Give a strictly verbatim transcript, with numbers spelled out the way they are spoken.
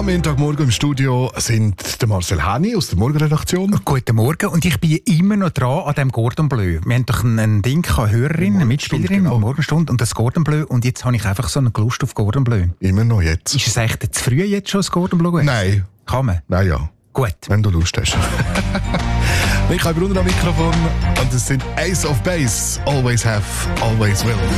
Montagmorgen im Studio sind der Marcel Häni aus der Morgenredaktion. Guten Morgen, und ich bin immer noch dran an dem Cordon Bleu. Wir haben doch ein, ein Ding, eine Hörerin, eine Mitspielerin, genau. Morgenstunde, und das Cordon Bleu, und jetzt habe ich einfach so eine Lust auf Cordon Bleu. Immer noch jetzt. Ist es echt zu früh jetzt schon, das Cordon Bleu? Nein. Kann man? Nein, ja. Gut. Wenn du Lust hast. Michael Brunner am Mikrofon, und es sind Ace of Base. Always have, always will.